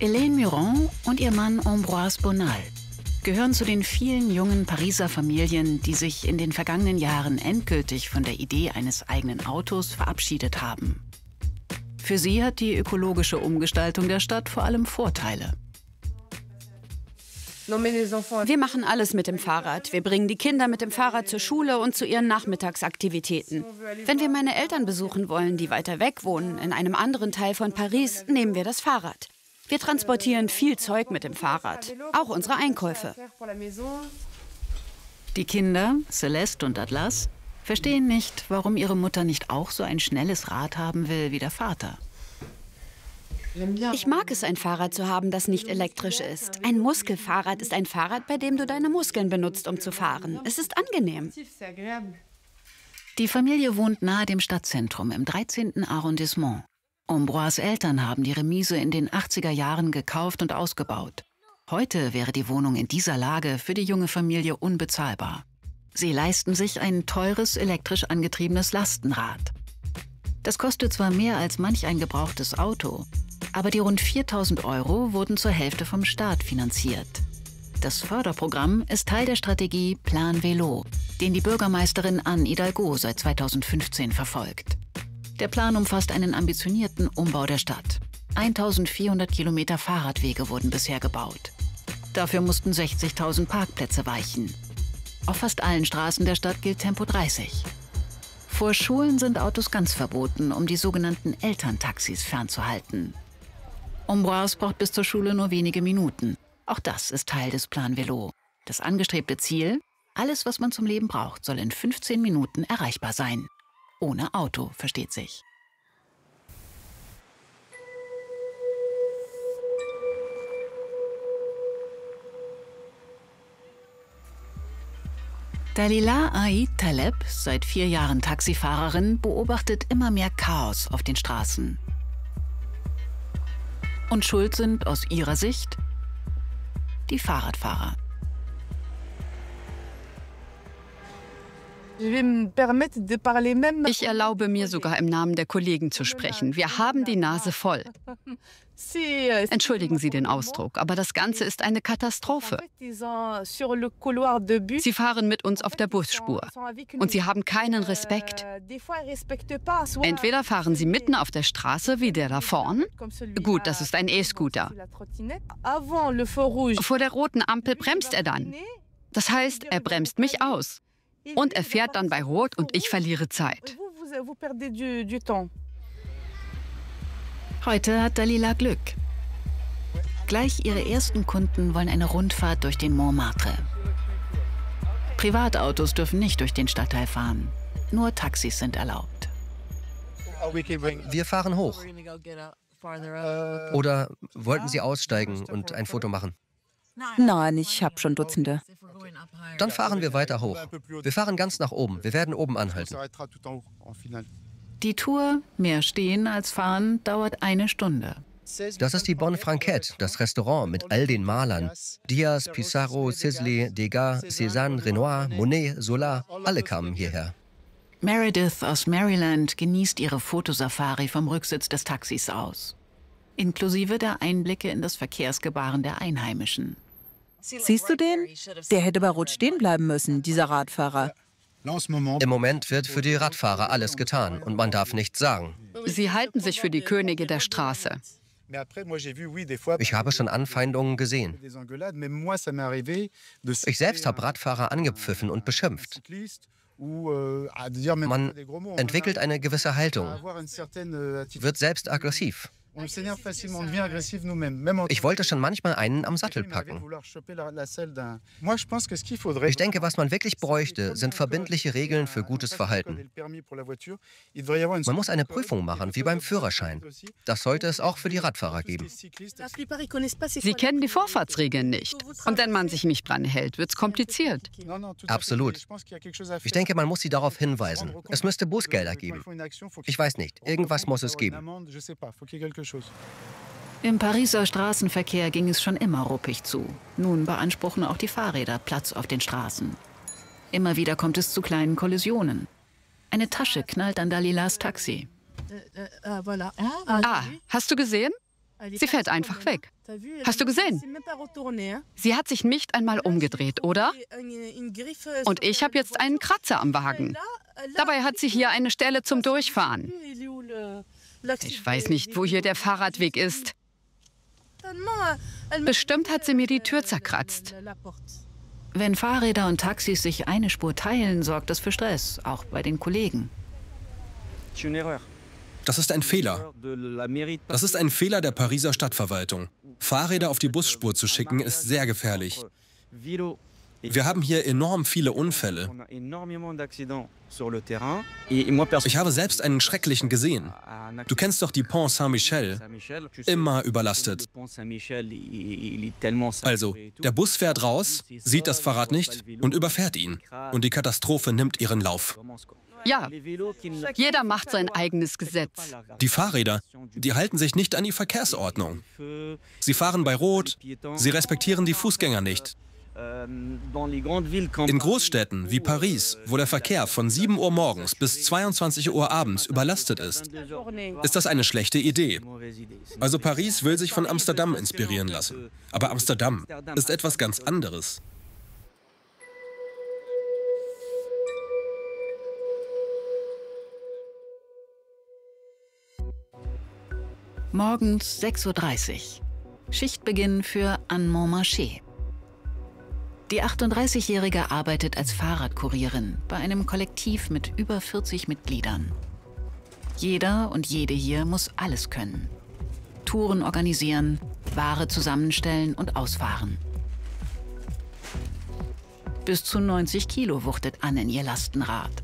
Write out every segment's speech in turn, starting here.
Hélène Muron und ihr Mann Ambroise Bonal gehören zu den vielen jungen Pariser Familien, die sich in den vergangenen Jahren endgültig von der Idee eines eigenen Autos verabschiedet haben. Für sie hat die ökologische Umgestaltung der Stadt vor allem Vorteile. Wir machen alles mit dem Fahrrad. Wir bringen die Kinder mit dem Fahrrad zur Schule und zu ihren Nachmittagsaktivitäten. Wenn wir meine Eltern besuchen wollen, die weiter weg wohnen, in einem anderen Teil von Paris, nehmen wir das Fahrrad. Wir transportieren viel Zeug mit dem Fahrrad, auch unsere Einkäufe. Die Kinder, Celeste und Atlas, verstehen nicht, warum ihre Mutter nicht auch so ein schnelles Rad haben will wie der Vater. Ich mag es, ein Fahrrad zu haben, das nicht elektrisch ist. Ein Muskelfahrrad ist ein Fahrrad, bei dem du deine Muskeln benutzt, um zu fahren. Es ist angenehm. Die Familie wohnt nahe dem Stadtzentrum im 13. Arrondissement. Ambroise' Eltern haben die Remise in den 80er Jahren gekauft und ausgebaut. Heute wäre die Wohnung in dieser Lage für die junge Familie unbezahlbar. Sie leisten sich ein teures, elektrisch angetriebenes Lastenrad. Das kostet zwar mehr als manch ein gebrauchtes Auto, aber die rund 4.000 € wurden zur Hälfte vom Staat finanziert. Das Förderprogramm ist Teil der Strategie Plan Vélo, den die Bürgermeisterin Anne Hidalgo seit 2015 verfolgt. Der Plan umfasst einen ambitionierten Umbau der Stadt. 1.400 Kilometer Fahrradwege wurden bisher gebaut. Dafür mussten 60.000 Parkplätze weichen. Auf fast allen Straßen der Stadt gilt Tempo 30. Vor Schulen sind Autos ganz verboten, um die sogenannten Elterntaxis fernzuhalten. Ambroise braucht bis zur Schule nur wenige Minuten. Auch das ist Teil des Plan Vélo. Das angestrebte Ziel? Alles, was man zum Leben braucht, soll in 15 Minuten erreichbar sein. Ohne Auto, versteht sich. Dalila Aïd Taleb, seit 4 Jahren Taxifahrerin, beobachtet immer mehr Chaos auf den Straßen. Und schuld sind aus ihrer Sicht die Fahrradfahrer. Ich erlaube mir sogar im Namen der Kollegen zu sprechen. Wir haben die Nase voll. Entschuldigen Sie den Ausdruck, aber das Ganze ist eine Katastrophe. Sie fahren mit uns auf der Busspur und Sie haben keinen Respekt. Entweder fahren Sie mitten auf der Straße wie der da vorn. Gut, das ist ein E-Scooter. Vor der roten Ampel bremst er dann. Das heißt, er bremst mich aus. Und er fährt dann bei Rot und ich verliere Zeit. Heute hat Dalila Glück. Gleich ihre ersten Kunden wollen eine Rundfahrt durch den Montmartre. Privatautos dürfen nicht durch den Stadtteil fahren. Nur Taxis sind erlaubt. Wir fahren hoch. Oder wollten Sie aussteigen und ein Foto machen? Nein, ich habe schon Dutzende. Dann fahren wir weiter hoch. Wir fahren ganz nach oben. Wir werden oben anhalten. Die Tour, mehr stehen als fahren, dauert 1 Stunde. Das ist die Bonne Franquette, das Restaurant mit all den Malern. Diaz, Pissarro, Sisley, Degas, Cézanne, Renoir, Monet, Zola, alle kamen hierher. Meredith aus Maryland genießt ihre Fotosafari vom Rücksitz des Taxis aus. Inklusive der Einblicke in das Verkehrsgebaren der Einheimischen. Siehst du den? Der hätte bei Rot stehen bleiben müssen, dieser Radfahrer. Im Moment wird für die Radfahrer alles getan und man darf nichts sagen. Sie halten sich für die Könige der Straße. Ich habe schon Anfeindungen gesehen. Ich selbst habe Radfahrer angepfiffen und beschimpft. Man entwickelt eine gewisse Haltung, wird selbst aggressiv. Ich wollte schon manchmal einen am Sattel packen. Ich denke, was man wirklich bräuchte, sind verbindliche Regeln für gutes Verhalten. Man muss eine Prüfung machen, wie beim Führerschein. Das sollte es auch für die Radfahrer geben. Sie kennen die Vorfahrtsregeln nicht. Und wenn man sich nicht dran hält, wird es kompliziert. Absolut. Ich denke, man muss sie darauf hinweisen. Es müsste Bußgelder geben. Ich weiß nicht, irgendwas muss es geben. Im Pariser Straßenverkehr ging es schon immer ruppig zu. Nun beanspruchen auch die Fahrräder Platz auf den Straßen. Immer wieder kommt es zu kleinen Kollisionen. Eine Tasche knallt an Dalilas Taxi. Ah, hast du gesehen? Sie fährt einfach weg. Hast du gesehen? Sie hat sich nicht einmal umgedreht, oder? Und ich habe jetzt einen Kratzer am Wagen. Dabei hat sie hier eine Stelle zum Durchfahren. Ich weiß nicht, wo hier der Fahrradweg ist. Bestimmt hat sie mir die Tür zerkratzt. Wenn Fahrräder und Taxis sich eine Spur teilen, sorgt das für Stress, auch bei den Kollegen. Das ist ein Fehler. Das ist ein Fehler der Pariser Stadtverwaltung. Fahrräder auf die Busspur zu schicken, ist sehr gefährlich. Wir haben hier enorm viele Unfälle. Ich habe selbst einen schrecklichen gesehen. Du kennst doch die Pont Saint-Michel. Immer überlastet. Also, der Bus fährt raus, sieht das Fahrrad nicht und überfährt ihn. Und die Katastrophe nimmt ihren Lauf. Ja, jeder macht sein eigenes Gesetz. Die Fahrräder, die halten sich nicht an die Verkehrsordnung. Sie fahren bei Rot, sie respektieren die Fußgänger nicht. In Großstädten wie Paris, wo der Verkehr von 7 Uhr morgens bis 22 Uhr abends überlastet ist das eine schlechte Idee. Also Paris will sich von Amsterdam inspirieren lassen. Aber Amsterdam ist etwas ganz anderes. Morgens 6:30 Uhr. Schichtbeginn für Anne Montmarché. Die 38-Jährige arbeitet als Fahrradkurierin bei einem Kollektiv mit über 40 Mitgliedern. Jeder und jede hier muss alles können. Touren organisieren, Ware zusammenstellen und ausfahren. Bis zu 90 Kilo wuchtet Anne in ihr Lastenrad.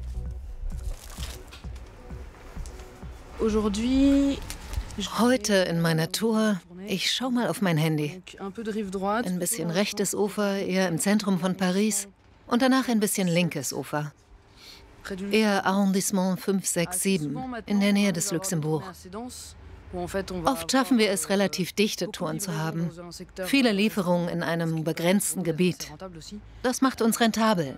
Heute in meiner Tour, ich schau mal auf mein Handy. Ein bisschen rechtes Ufer, eher im Zentrum von Paris. Und danach ein bisschen linkes Ufer. Eher Arrondissement 5, 6, 7, in der Nähe des Luxembourg. Oft schaffen wir es, relativ dichte Touren zu haben. Viele Lieferungen in einem begrenzten Gebiet. Das macht uns rentabel.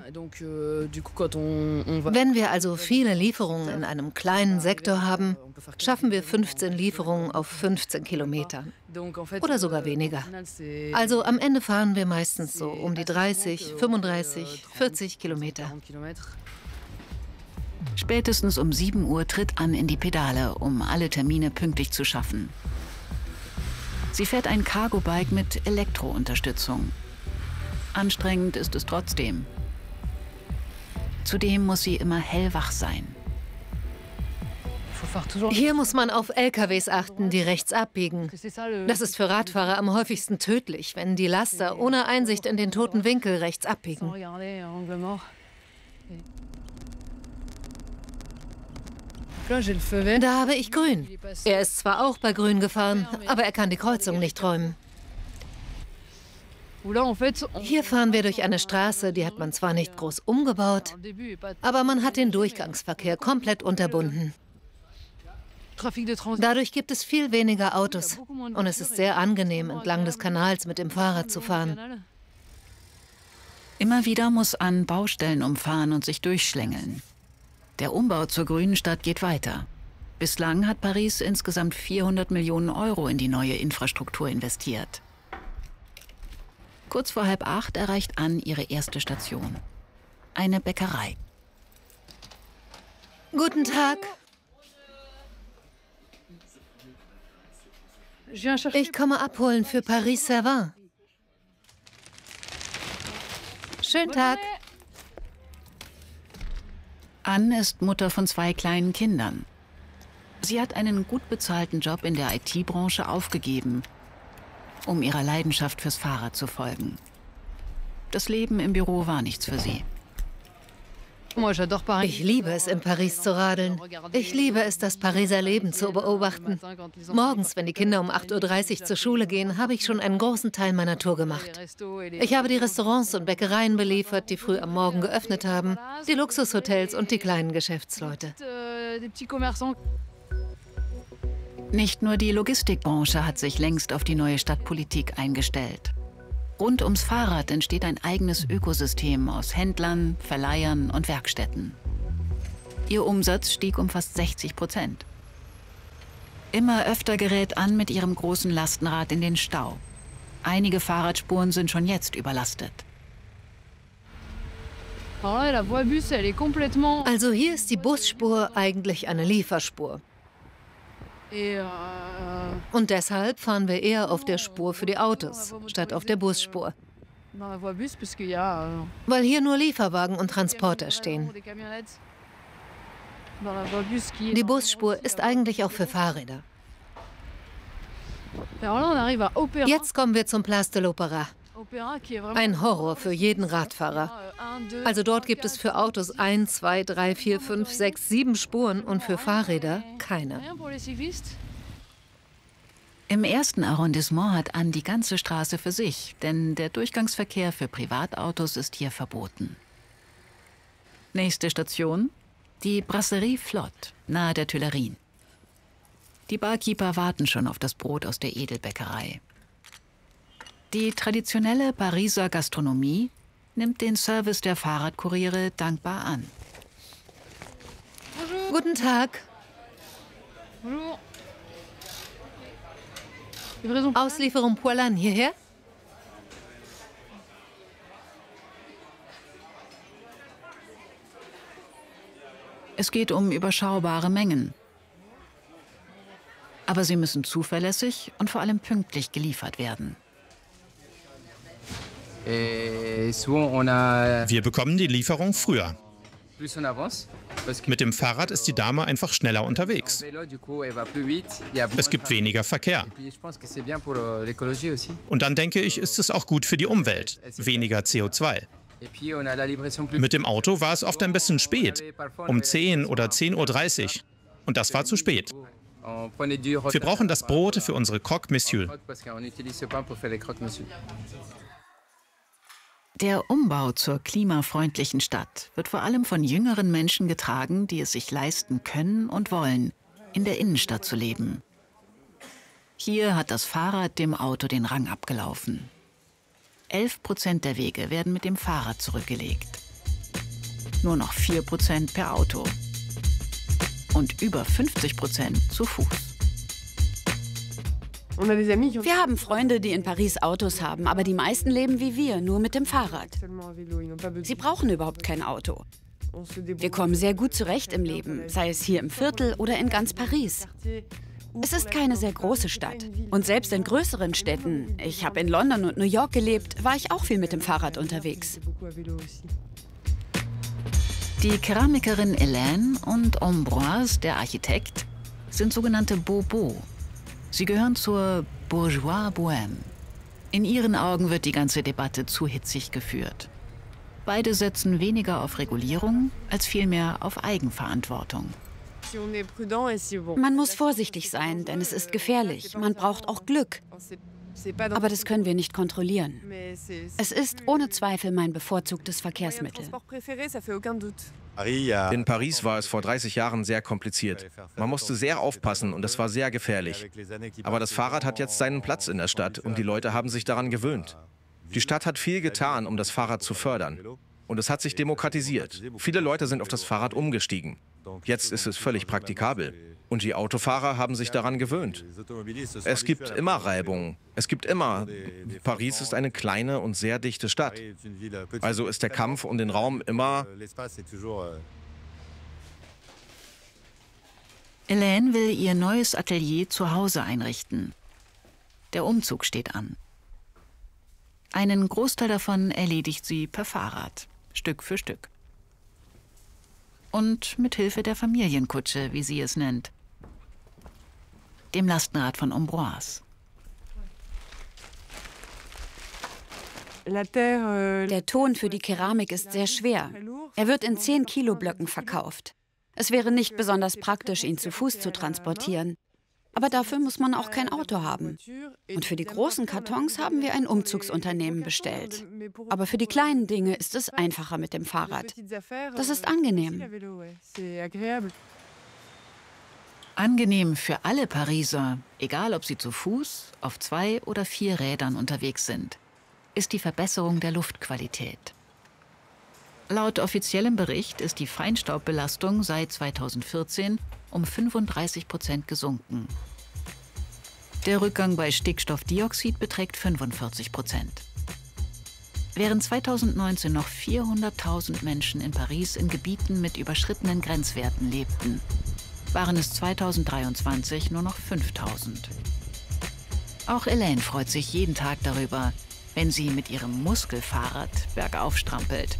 Wenn wir also viele Lieferungen in einem kleinen Sektor haben, schaffen wir 15 Lieferungen auf 15 Kilometern. Oder sogar weniger. Also am Ende fahren wir meistens so um die 30, 35, 40 Kilometer. Spätestens um 7 Uhr tritt Anne in die Pedale, um alle Termine pünktlich zu schaffen. Sie fährt ein Cargo-Bike mit Elektrounterstützung. Anstrengend ist es trotzdem. Zudem muss sie immer hellwach sein. Hier muss man auf LKWs achten, die rechts abbiegen. Das ist für Radfahrer am häufigsten tödlich, wenn die Laster ohne Einsicht in den toten Winkel rechts abbiegen. Da habe ich grün. Er ist zwar auch bei grün gefahren, aber er kann die Kreuzung nicht räumen. Hier fahren wir durch eine Straße, die hat man zwar nicht groß umgebaut, aber man hat den Durchgangsverkehr komplett unterbunden. Dadurch gibt es viel weniger Autos und es ist sehr angenehm, entlang des Kanals mit dem Fahrrad zu fahren. Immer wieder muss Anne Baustellen umfahren und sich durchschlängeln. Der Umbau zur grünen Stadt geht weiter. Bislang hat Paris insgesamt 400 Millionen Euro in die neue Infrastruktur investiert. Kurz vor 7:30 erreicht Anne ihre erste Station. Eine Bäckerei. Guten Tag. Ich komme abholen für Paris-Servan. Schönen Tag. Anne ist Mutter von 2 kleinen Kindern. Sie hat einen gut bezahlten Job in der IT-Branche aufgegeben, um ihrer Leidenschaft fürs Fahrrad zu folgen. Das Leben im Büro war nichts für sie. Ich liebe es, in Paris zu radeln. Ich liebe es, das Pariser Leben zu beobachten. Morgens, wenn die Kinder um 8:30 Uhr zur Schule gehen, habe ich schon einen großen Teil meiner Tour gemacht. Ich habe die Restaurants und Bäckereien beliefert, die früh am Morgen geöffnet haben, die Luxushotels und die kleinen Geschäftsleute. Nicht nur die Logistikbranche hat sich längst auf die neue Stadtpolitik eingestellt. Rund ums Fahrrad entsteht ein eigenes Ökosystem aus Händlern, Verleihern und Werkstätten. Ihr Umsatz stieg um fast 60%. Immer öfter gerät Anne mit ihrem großen Lastenrad in den Stau. Einige Fahrradspuren sind schon jetzt überlastet. Also hier ist die Busspur eigentlich eine Lieferspur. Und deshalb fahren wir eher auf der Spur für die Autos, statt auf der Busspur. Weil hier nur Lieferwagen und Transporter stehen. Die Busspur ist eigentlich auch für Fahrräder. Jetzt kommen wir zum Place de l'Opéra. Ein Horror für jeden Radfahrer. Also dort gibt es für Autos 1, 2, 3, 4, 5, 6, 7 Spuren und für Fahrräder keine. Im 1. Arrondissement hat Anne die ganze Straße für sich, denn der Durchgangsverkehr für Privatautos ist hier verboten. Nächste Station, die Brasserie Flotte, nahe der Tuilerien. Die Barkeeper warten schon auf das Brot aus der Edelbäckerei. Die traditionelle Pariser Gastronomie nimmt den Service der Fahrradkuriere dankbar an. Guten Tag. Auslieferung Poilane hierher? Es geht um überschaubare Mengen. Aber sie müssen zuverlässig und vor allem pünktlich geliefert werden. Wir bekommen die Lieferung früher. Mit dem Fahrrad ist die Dame einfach schneller unterwegs. Es gibt weniger Verkehr. Und dann denke ich, ist es auch gut für die Umwelt. Weniger CO2. Mit dem Auto war es oft ein bisschen spät. Um 10 oder 10:30 Uhr. Und das war zu spät. Wir brauchen das Brot für unsere Croque Monsieur. Der Umbau zur klimafreundlichen Stadt wird vor allem von jüngeren Menschen getragen, die es sich leisten können und wollen, in der Innenstadt zu leben. Hier hat das Fahrrad dem Auto den Rang abgelaufen. 11% der Wege werden mit dem Fahrrad zurückgelegt. Nur noch 4% per Auto. Und über 50% zu Fuß. Wir haben Freunde, die in Paris Autos haben, aber die meisten leben wie wir, nur mit dem Fahrrad. Sie brauchen überhaupt kein Auto. Wir kommen sehr gut zurecht im Leben, sei es hier im Viertel oder in ganz Paris. Es ist keine sehr große Stadt. Und selbst in größeren Städten, ich habe in London und New York gelebt, war ich auch viel mit dem Fahrrad unterwegs. Die Keramikerin Hélène und Ambroise, der Architekt, sind sogenannte Bobos. Sie gehören zur Bourgeois Bohème. In ihren Augen wird die ganze Debatte zu hitzig geführt. Beide setzen weniger auf Regulierung als vielmehr auf Eigenverantwortung. Man muss vorsichtig sein, denn es ist gefährlich. Man braucht auch Glück. Aber das können wir nicht kontrollieren. Es ist ohne Zweifel mein bevorzugtes Verkehrsmittel. In Paris war es vor 30 Jahren sehr kompliziert. Man musste sehr aufpassen und es war sehr gefährlich. Aber das Fahrrad hat jetzt seinen Platz in der Stadt und die Leute haben sich daran gewöhnt. Die Stadt hat viel getan, um das Fahrrad zu fördern. Und es hat sich demokratisiert. Viele Leute sind auf das Fahrrad umgestiegen. Jetzt ist es völlig praktikabel. Und die Autofahrer haben sich daran gewöhnt. Es gibt immer Reibung. Es gibt immer... Paris ist eine kleine und sehr dichte Stadt. Also ist der Kampf um den Raum immer... Hélène will ihr neues Atelier zu Hause einrichten. Der Umzug steht an. Einen Großteil davon erledigt sie per Fahrrad, Stück für Stück. Und mit Hilfe der Familienkutsche, wie sie es nennt. Dem Lastenrad von Ambroise. Der Ton für die Keramik ist sehr schwer. Er wird in 10-Kilo-Blöcken verkauft. Es wäre nicht besonders praktisch, ihn zu Fuß zu transportieren. Aber dafür muss man auch kein Auto haben. Und für die großen Kartons haben wir ein Umzugsunternehmen bestellt. Aber für die kleinen Dinge ist es einfacher mit dem Fahrrad. Das ist angenehm. Angenehm für alle Pariser, egal ob sie zu Fuß, auf 2 oder 4 Rädern unterwegs sind, ist die Verbesserung der Luftqualität. Laut offiziellem Bericht ist die Feinstaubbelastung seit 2014 um 35% gesunken. Der Rückgang bei Stickstoffdioxid beträgt 45%. Während 2019 noch 400.000 Menschen in Paris in Gebieten mit überschrittenen Grenzwerten lebten, waren es 2023 nur noch 5.000. Auch Elaine freut sich jeden Tag darüber, wenn sie mit ihrem Muskelfahrrad bergauf strampelt.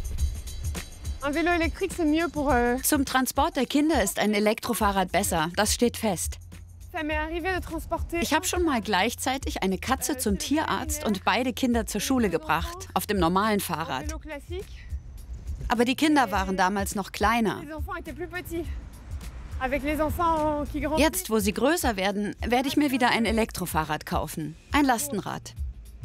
Zum Transport der Kinder ist ein Elektrofahrrad besser, das steht fest. Ich habe schon mal gleichzeitig eine Katze zum Tierarzt und beide Kinder zur Schule gebracht, auf dem normalen Fahrrad. Aber die Kinder waren damals noch kleiner. Jetzt, wo sie größer werden, werde ich mir wieder ein Elektrofahrrad kaufen. Ein Lastenrad.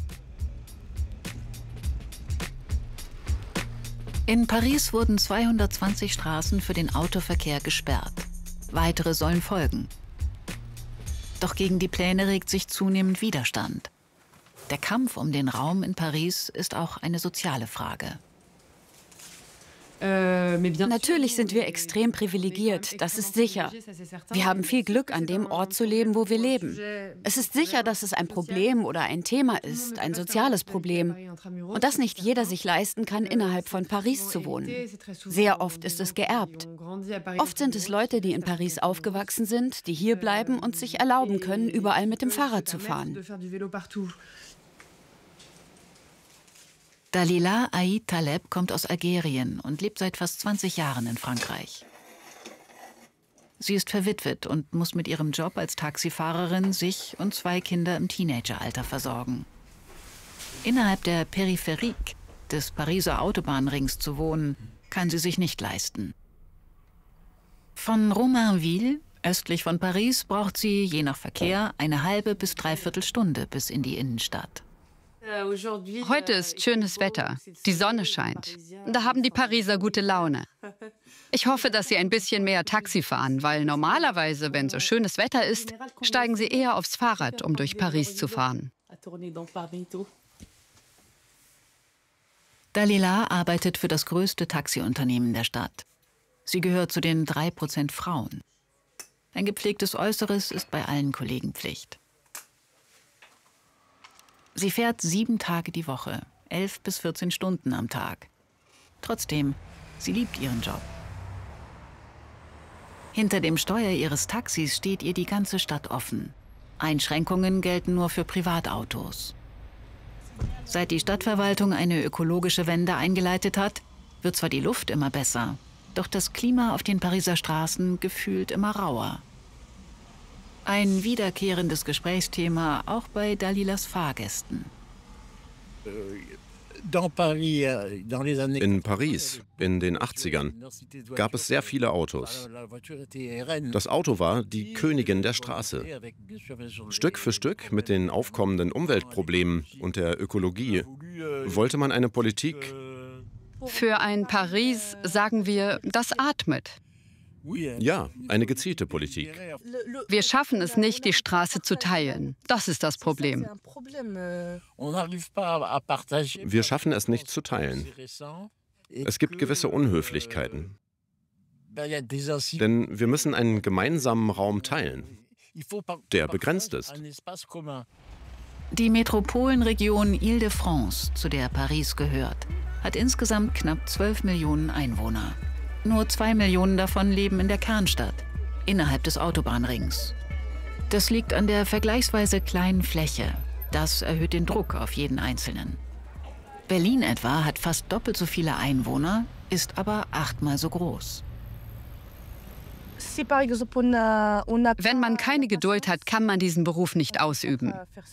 In Paris wurden 220 Straßen für den Autoverkehr gesperrt. Weitere sollen folgen. Doch gegen die Pläne regt sich zunehmend Widerstand. Der Kampf um den Raum in Paris ist auch eine soziale Frage. Natürlich sind wir extrem privilegiert, das ist sicher. Wir haben viel Glück, an dem Ort zu leben, wo wir leben. Es ist sicher, dass es ein Problem oder ein Thema ist, ein soziales Problem. Und dass nicht jeder sich leisten kann, innerhalb von Paris zu wohnen. Sehr oft ist es geerbt. Oft sind es Leute, die in Paris aufgewachsen sind, die hier bleiben und sich erlauben können, überall mit dem Fahrrad zu fahren. Dalila Aïd Taleb kommt aus Algerien und lebt seit fast 20 Jahren in Frankreich. Sie ist verwitwet und muss mit ihrem Job als Taxifahrerin sich und 2 Kinder im Teenageralter versorgen. Innerhalb der Peripherie des Pariser Autobahnrings zu wohnen, kann sie sich nicht leisten. Von Romainville, östlich von Paris, braucht sie je nach Verkehr eine halbe bis 3/4 Stunde bis in die Innenstadt. Heute ist schönes Wetter. Die Sonne scheint. Da haben die Pariser gute Laune. Ich hoffe, dass sie ein bisschen mehr Taxi fahren, weil normalerweise, wenn so schönes Wetter ist, steigen sie eher aufs Fahrrad, um durch Paris zu fahren. Dalila arbeitet für das größte Taxiunternehmen der Stadt. Sie gehört zu den 3% Frauen. Ein gepflegtes Äußeres ist bei allen Kollegen Pflicht. Sie fährt 7 Tage die Woche, 11 bis 14 Stunden am Tag. Trotzdem, sie liebt ihren Job. Hinter dem Steuer ihres Taxis steht ihr die ganze Stadt offen. Einschränkungen gelten nur für Privatautos. Seit die Stadtverwaltung eine ökologische Wende eingeleitet hat, wird zwar die Luft immer besser, doch das Klima auf den Pariser Straßen gefühlt immer rauer. Ein wiederkehrendes Gesprächsthema auch bei Dalilas Fahrgästen. In Paris, in den 80ern, gab es sehr viele Autos. Das Auto war die Königin der Straße. Stück für Stück mit den aufkommenden Umweltproblemen und der Ökologie wollte man eine Politik. Für ein Paris sagen wir, das atmet. Ja, eine gezielte Politik. Wir schaffen es nicht, die Straße zu teilen. Das ist das Problem. Wir schaffen es nicht zu teilen. Es gibt gewisse Unhöflichkeiten. Denn wir müssen einen gemeinsamen Raum teilen, der begrenzt ist. Die Metropolenregion Île-de-France, zu der Paris gehört, hat insgesamt knapp 12 Millionen Einwohner. Nur 2 Millionen davon leben in der Kernstadt, innerhalb des Autobahnrings. Das liegt an der vergleichsweise kleinen Fläche. Das erhöht den Druck auf jeden Einzelnen. Berlin etwa hat fast doppelt so viele Einwohner, ist aber 8-mal so groß. Wenn man keine Geduld hat, kann man diesen Beruf nicht ausüben.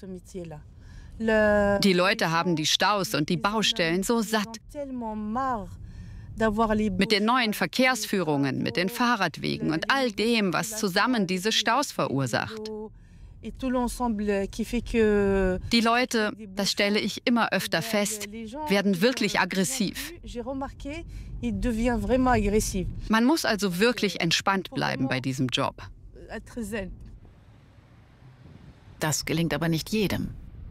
Die Leute haben die Staus und die Baustellen so satt. Mit den neuen Verkehrsführungen, mit den Fahrradwegen und all dem, was zusammen diese Staus verursacht. Die Leute, das stelle ich immer öfter fest, werden wirklich aggressiv. Man muss also wirklich entspannt bleiben bei diesem Job. Das gelingt aber nicht jedem.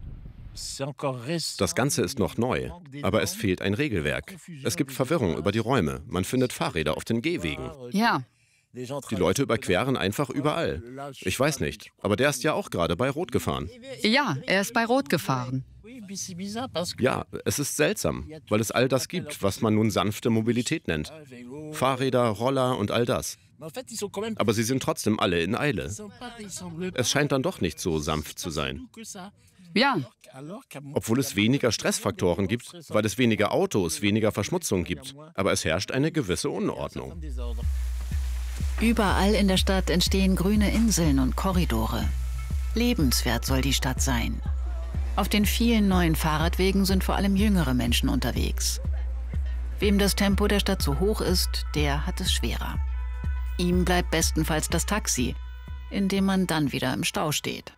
Das Ganze ist noch neu, aber es fehlt ein Regelwerk. Es gibt Verwirrung über die Räume. Man findet Fahrräder auf den Gehwegen. Ja, Die Leute überqueren einfach überall. Ich weiß nicht, aber der ist ja auch gerade bei Rot gefahren. Ja, er ist bei Rot gefahren. Ja, es ist seltsam, weil es all das gibt, was man nun sanfte Mobilität nennt. Fahrräder, Roller und all das. Aber sie sind trotzdem alle in Eile. Es scheint dann doch nicht so sanft zu sein. Ja. Obwohl es weniger Stressfaktoren gibt, weil es weniger Autos, weniger Verschmutzung gibt. Aber es herrscht eine gewisse Unordnung. Überall in der Stadt entstehen grüne Inseln und Korridore. Lebenswert soll die Stadt sein. Auf den vielen neuen Fahrradwegen sind vor allem jüngere Menschen unterwegs. Wem das Tempo der Stadt zu hoch ist, der hat es schwerer. Ihm bleibt bestenfalls das Taxi, in dem man dann wieder im Stau steht.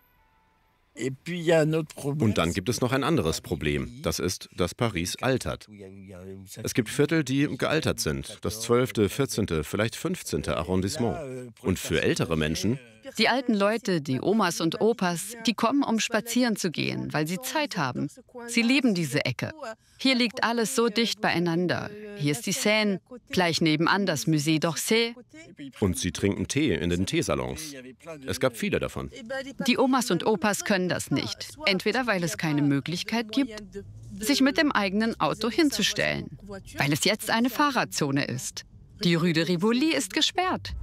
Und dann gibt es noch ein anderes Problem. Das ist, dass Paris altert. Es gibt Viertel, die gealtert sind. Das 12., 14., vielleicht 15. Arrondissement. Und für ältere Menschen... Die alten Leute, die Omas und Opas, die kommen, um spazieren zu gehen, weil sie Zeit haben. Sie lieben diese Ecke. Hier liegt alles so dicht beieinander. Hier ist die Seine, gleich nebenan das Musée d'Orsay. Und sie trinken Tee in den Teesalons. Es gab viele davon. Die Omas und Opas können das nicht. Entweder weil es keine Möglichkeit gibt, sich mit dem eigenen Auto hinzustellen, weil es jetzt eine Fahrradzone ist. Die Rue de Rivoli ist gesperrt.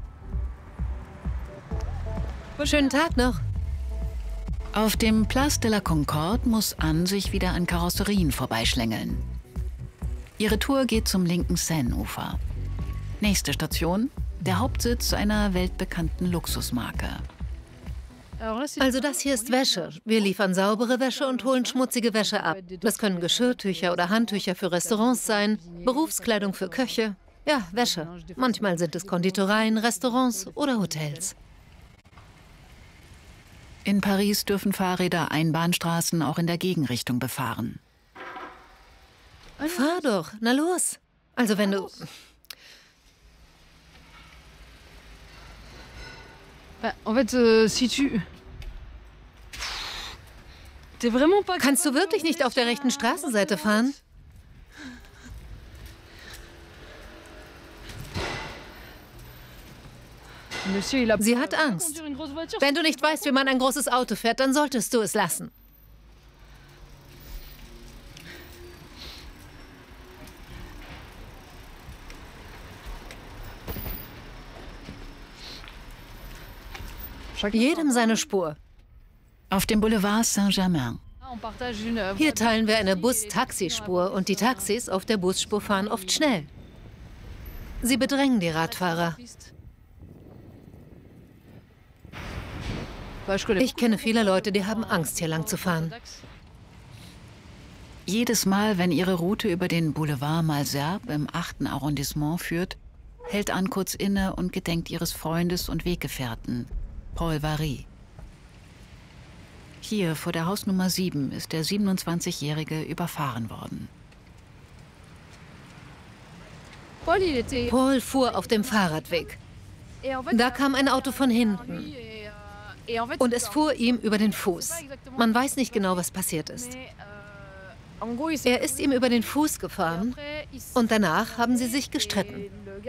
Schönen Tag noch. Auf dem Place de la Concorde muss Anne sich wieder an Karosserien vorbeischlängeln. Ihre Tour geht zum linken Seine-Ufer. Nächste Station, der Hauptsitz einer weltbekannten Luxusmarke. Also das hier ist Wäsche. Wir liefern saubere Wäsche und holen schmutzige Wäsche ab. Das können Geschirrtücher oder Handtücher für Restaurants sein, Berufskleidung für Köche. Ja, Wäsche. Manchmal sind es Konditoreien, Restaurants oder Hotels. In Paris dürfen Fahrräder Einbahnstraßen auch in der Gegenrichtung befahren. Fahr doch, na los. Also wenn du... Kannst du wirklich nicht auf der rechten Straßenseite fahren? Sie hat Angst. Wenn du nicht weißt, wie man ein großes Auto fährt, dann solltest du es lassen. Jedem seine Spur. Auf dem Boulevard Saint-Germain. Hier teilen wir eine Bus-Taxispur und die Taxis auf der Busspur fahren oft schnell. Sie bedrängen die Radfahrer. Ich kenne viele Leute, die haben Angst, hier lang zu fahren. Jedes Mal, wenn ihre Route über den Boulevard Malesherbes im 8. Arrondissement führt, hält Anne kurz inne und gedenkt ihres Freundes und Weggefährten, Paul Varry. Hier vor der Hausnummer 7 ist der 27-Jährige überfahren worden. Paul fuhr auf dem Fahrradweg. Da kam ein Auto von hinten. Und es fuhr ihm über den Fuß. Man weiß nicht genau, was passiert ist. Er ist ihm über den Fuß gefahren und danach haben sie sich gestritten.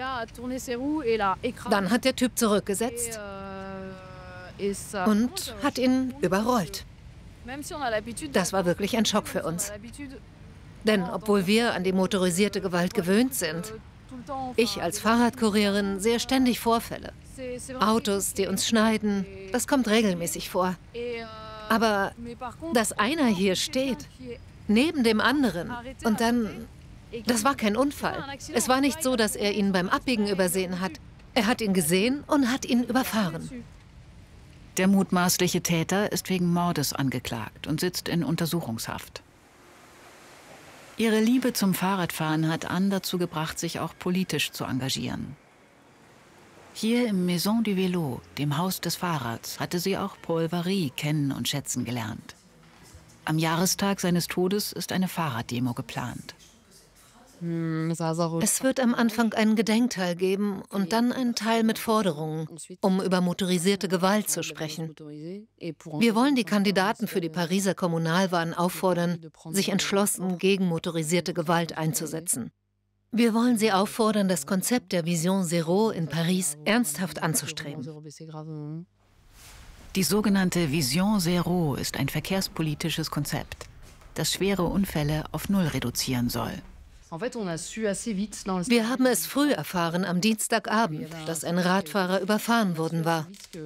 Dann hat der Typ zurückgesetzt und hat ihn überrollt. Das war wirklich ein Schock für uns. Denn obwohl wir an die motorisierte Gewalt gewöhnt sind, ich als Fahrradkurierin sehe ständig Vorfälle. Autos, die uns schneiden, das kommt regelmäßig vor. Aber dass einer hier steht, neben dem anderen, und dann... Das war kein Unfall. Es war nicht so, dass er ihn beim Abbiegen übersehen hat. Er hat ihn gesehen und hat ihn überfahren. Der mutmaßliche Täter ist wegen Mordes angeklagt und sitzt in Untersuchungshaft. Ihre Liebe zum Fahrradfahren hat Anne dazu gebracht, sich auch politisch zu engagieren. Hier im Maison du Vélo, dem Haus des Fahrrads, hatte sie auch Paul Varry kennen und schätzen gelernt. Am Jahrestag seines Todes ist eine Fahrraddemo geplant. Es wird am Anfang einen Gedenkteil geben und dann einen Teil mit Forderungen, um über motorisierte Gewalt zu sprechen. Wir wollen die Kandidaten für die Pariser Kommunalwahlen auffordern, sich entschlossen gegen motorisierte Gewalt einzusetzen. Wir wollen Sie auffordern, das Konzept der Vision Zéro in Paris ernsthaft anzustreben. Die sogenannte Vision Zéro ist ein verkehrspolitisches Konzept, das schwere Unfälle auf Null reduzieren soll. Wir haben es früh erfahren am Dienstagabend, dass ein Radfahrer überfahren worden war.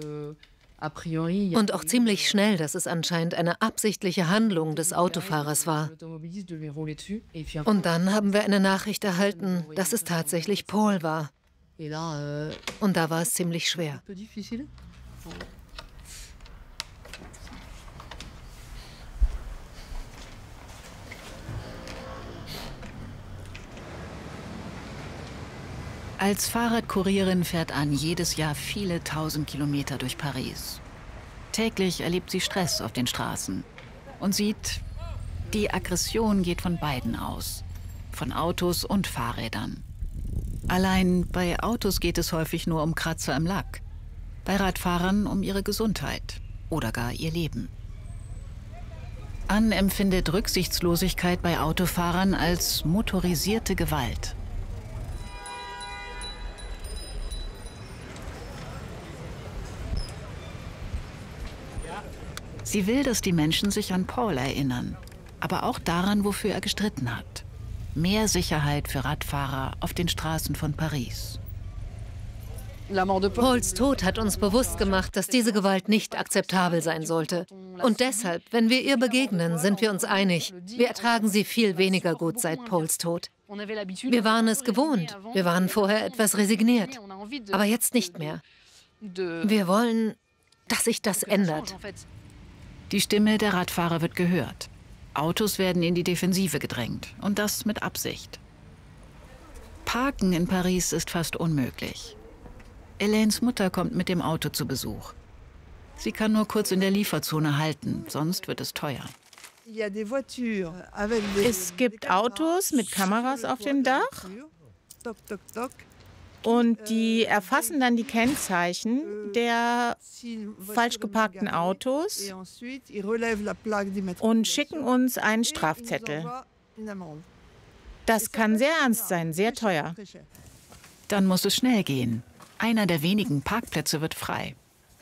Und auch ziemlich schnell, dass es anscheinend eine absichtliche Handlung des Autofahrers war. Und dann haben wir eine Nachricht erhalten, dass es tatsächlich Paul war. Und da war es ziemlich schwer. Als Fahrradkurierin fährt Anne jedes Jahr viele tausend Kilometer durch Paris. Täglich erlebt sie Stress auf den Straßen und sieht, die Aggression geht von beiden aus, von Autos und Fahrrädern. Allein bei Autos geht es häufig nur um Kratzer im Lack, bei Radfahrern um ihre Gesundheit oder gar ihr Leben. Anne empfindet Rücksichtslosigkeit bei Autofahrern als motorisierte Gewalt. Sie will, dass die Menschen sich an Paul erinnern, aber auch daran, wofür er gestritten hat. Mehr Sicherheit für Radfahrer auf den Straßen von Paris. Pauls Tod hat uns bewusst gemacht, dass diese Gewalt nicht akzeptabel sein sollte. Und deshalb, wenn wir ihr begegnen, sind wir uns einig, wir ertragen sie viel weniger gut seit Pauls Tod. Wir waren es gewohnt, wir waren vorher etwas resigniert, aber jetzt nicht mehr. Wir wollen, dass sich das ändert. Die Stimme der Radfahrer wird gehört. Autos werden in die Defensive gedrängt und das mit Absicht. Parken in Paris ist fast unmöglich. Elaines Mutter kommt mit dem Auto zu Besuch. Sie kann nur kurz in der Lieferzone halten, sonst wird es teuer. Es gibt Autos mit Kameras auf dem Dach und die erfassen dann die Kennzeichen der falsch geparkten Autos und schicken uns einen Strafzettel. Das kann sehr ernst sein, sehr teuer. Dann muss es schnell gehen. Einer der wenigen Parkplätze wird frei.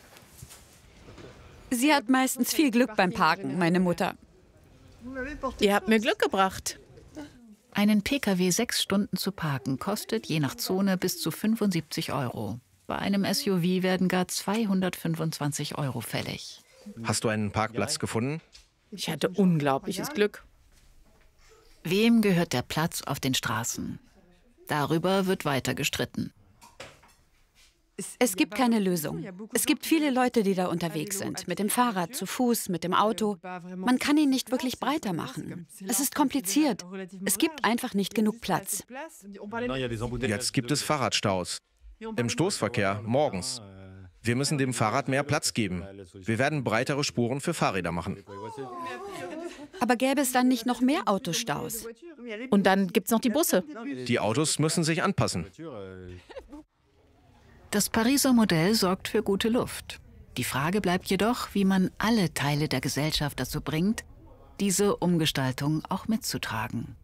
Sie hat meistens viel Glück beim Parken, meine Mutter. Ihr habt mir Glück gebracht. Einen Pkw 6 Stunden zu parken kostet je nach Zone bis zu 75 €. Bei einem SUV werden gar 225 € fällig. Hast du einen Parkplatz gefunden? Ich hatte unglaubliches Glück. Wem gehört der Platz auf den Straßen? Darüber wird weiter gestritten. Es gibt keine Lösung. Es gibt viele Leute, die da unterwegs sind. Mit dem Fahrrad, zu Fuß, mit dem Auto. Man kann ihn nicht wirklich breiter machen. Es ist kompliziert. Es gibt einfach nicht genug Platz. Jetzt gibt es Fahrradstaus. Im Stoßverkehr, morgens. Wir müssen dem Fahrrad mehr Platz geben. Wir werden breitere Spuren für Fahrräder machen. Aber gäbe es dann nicht noch mehr Autostaus? Und dann gibt es noch die Busse. Die Autos müssen sich anpassen. Das Pariser Modell sorgt für gute Luft. Die Frage bleibt jedoch, wie man alle Teile der Gesellschaft dazu bringt, diese Umgestaltung auch mitzutragen.